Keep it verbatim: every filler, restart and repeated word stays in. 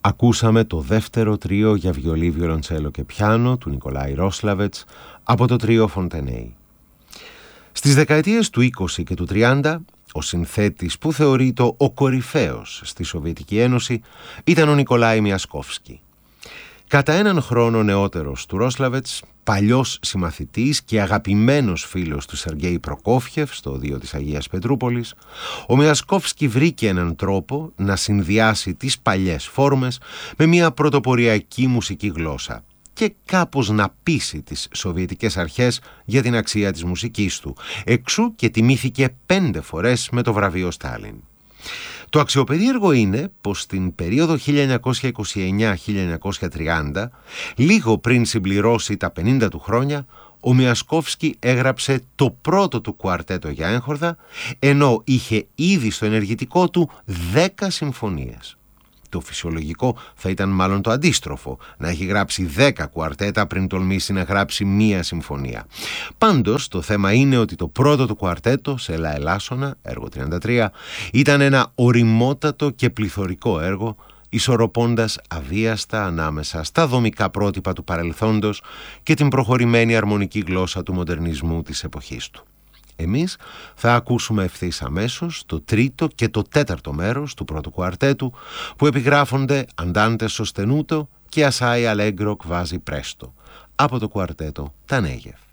ακούσαμε το δεύτερο τρίο για βιολί, βιολοντσέλο και πιάνο του Νικολάη Ρόσλαβετς από το τρίο Φοντενέι. Στις δεκαετίες του είκοσι και του τριάντα, ο συνθέτης που θεωρείται ο κορυφαίος στη Σοβιετική Ένωση ήταν ο Νικολάη Μιασκόφσκι. Κατά έναν χρόνο νεότερος του Ρόσλαβετς, παλιός συμμαθητής και αγαπημένος φίλος του Σεργέη Προκόφιεφ στο οδείο της Αγίας Πετρούπολης, ο Μιασκόφσκι βρήκε έναν τρόπο να συνδυάσει τις παλιές φόρμες με μια πρωτοποριακή μουσική γλώσσα και κάπως να πείσει τις σοβιετικές αρχές για την αξία της μουσικής του, εξού και τιμήθηκε πέντε φορές με το βραβείο Στάλιν. Το αξιοπερίεργο είναι πως στην περίοδο χίλια εννιακόσια είκοσι εννιά με χίλια εννιακόσια τριάντα, λίγο πριν συμπληρώσει τα πενήντα του χρόνια, ο Μιασκόφσκι έγραψε το πρώτο του κουαρτέτο για έγχορδα, ενώ είχε ήδη στο ενεργητικό του δέκα συμφωνίες. Το φυσιολογικό θα ήταν μάλλον το αντίστροφο, να έχει γράψει δέκα κουαρτέτα πριν τολμήσει να γράψει μία συμφωνία. Πάντως το θέμα είναι ότι το πρώτο του κουαρτέτο σε Λα Ελάσσονα, έργο τριάντα τρία, ήταν ένα οριμότατο και πληθωρικό έργο, ισορροπώντας αβίαστα ανάμεσα στα δομικά πρότυπα του παρελθόντος και την προχωρημένη αρμονική γλώσσα του μοντερνισμού της εποχής του. Εμείς θα ακούσουμε ευθύς αμέσως το τρίτο και το τέταρτο μέρος του πρώτου κουαρτέτου, που επιγράφονται Andante sostenuto και Assai allegro quasi presto από το κουαρτέτο Τανέγεφ.